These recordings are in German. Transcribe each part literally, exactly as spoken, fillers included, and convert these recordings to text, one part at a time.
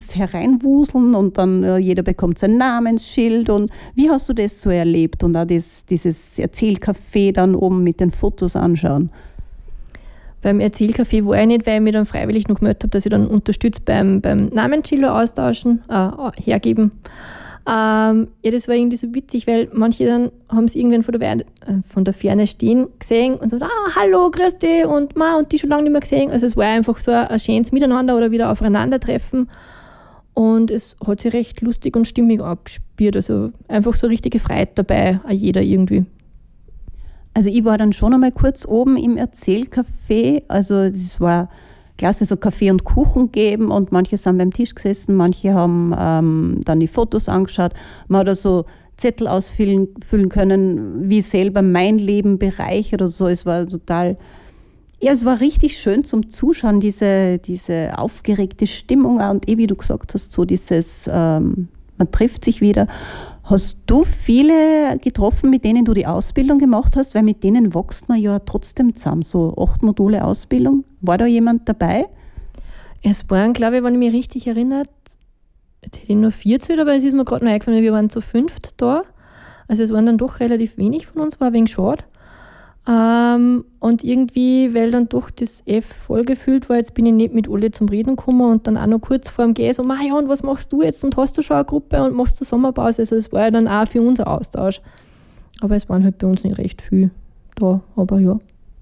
das hereinwuseln und dann äh, jeder bekommt sein Namensschild. Und wie hast du das so erlebt? Und auch das, dieses Erzählcafé dann oben mit den Fotos anschauen? Beim Erzählcafé war ich nicht, weil ich mich dann freiwillig noch gemeldet habe, dass ich dann unterstützt beim, beim Namensschilder austauschen, äh, hergeben. Ähm, ja, das war irgendwie so witzig, weil manche dann haben es irgendwann von der, Werne, äh, von der Ferne stehen gesehen und so, ah, hallo, grüß dich und ma, und die schon lange nicht mehr gesehen. Also es war einfach so ein, ein schönes Miteinander oder wieder aufeinandertreffen und es hat sich recht lustig und stimmig angespielt. Also einfach so richtige Freude dabei, auch jeder irgendwie. Also ich war dann schon einmal kurz oben im Erzählcafé, also es war klasse, so Kaffee und Kuchen geben und manche sind beim Tisch gesessen, manche haben ähm, dann die Fotos angeschaut. Man hat also Zettel ausfüllen füllen können, wie selber mein Leben bereichert oder so. Es war total, ja, es war richtig schön zum Zuschauen, diese, diese aufgeregte Stimmung und eh, wie du gesagt hast, so dieses, ähm, man trifft sich wieder. Hast du viele getroffen, mit denen du die Ausbildung gemacht hast? Weil mit denen wächst man ja trotzdem zusammen, so acht Module Ausbildung. War da jemand dabei? Es waren, glaube ich, wenn ich mich richtig erinnere, jetzt hätte ich nur vier gezählt, aber es ist mir gerade noch eingefallen, wir waren zu fünft da. Also es waren dann doch relativ wenig von uns, war ein wenig schade. Ähm, und irgendwie, weil dann doch das F vollgefüllt war, jetzt bin ich nicht mit alle zum Reden gekommen und dann auch noch kurz vor dem Gehen so, ja, und was machst du jetzt und hast du schon eine Gruppe und machst du Sommerpause? Also es war ja dann auch für unser Austausch. Aber es waren halt bei uns nicht recht viel da, aber ja.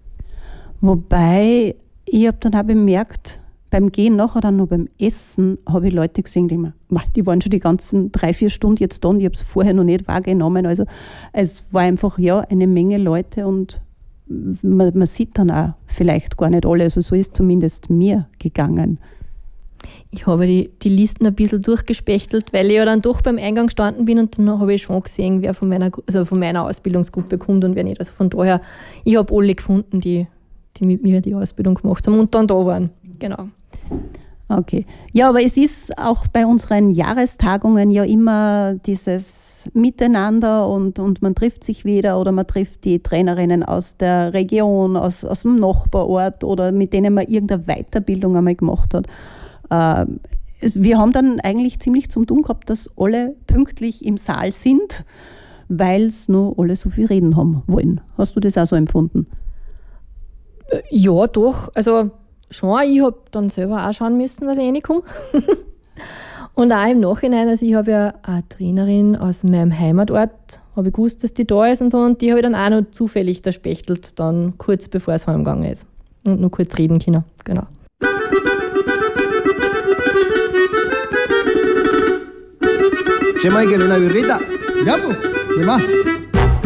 Wobei, ich habe dann auch bemerkt, beim Gehen nachher dann noch beim Essen habe ich Leute gesehen, die, mir, die waren schon die ganzen drei, vier Stunden jetzt da und ich habe es vorher noch nicht wahrgenommen. Also es war einfach ja eine Menge Leute und man, man sieht dann auch vielleicht gar nicht alle. Also so ist zumindest mir gegangen. Ich habe die, die Listen ein bisschen durchgespechtelt, weil ich ja dann doch beim Eingang gestanden bin und dann habe ich schon gesehen, wer von meiner, also von meiner Ausbildungsgruppe kommt und wer nicht. Also von daher, ich habe alle gefunden, die, die mit mir die Ausbildung gemacht haben und dann da waren. Genau. Okay. Ja, aber es ist auch bei unseren Jahrestagungen ja immer dieses Miteinander und, und man trifft sich wieder oder man trifft die Trainerinnen aus der Region, aus, aus dem Nachbarort oder mit denen man irgendeine Weiterbildung einmal gemacht hat. Äh, wir haben dann eigentlich ziemlich zum Tun gehabt, dass alle pünktlich im Saal sind, weil es nur alle so viel reden haben wollen. Hast du das auch so empfunden? Ja, doch. Also schon, ich habe dann selber auch schauen müssen, dass ich reinkomme. Und auch im Nachhinein, also ich habe ja eine Trainerin aus meinem Heimatort, habe ich gewusst, dass die da ist und so, und die habe ich dann auch noch zufällig da spechtelt, dann kurz bevor es heimgegangen ist. Und noch kurz reden können, genau. Che mai quiere una birrita? Ya, pues, ¿qué más?